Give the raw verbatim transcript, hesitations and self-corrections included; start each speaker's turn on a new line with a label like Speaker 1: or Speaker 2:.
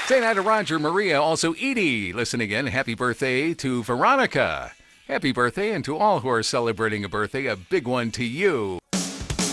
Speaker 1: Say hi to Roger, Maria, also Edie. Listen again. Happy birthday to Veronica. Happy birthday, and to all who are celebrating a birthday, a big one to you.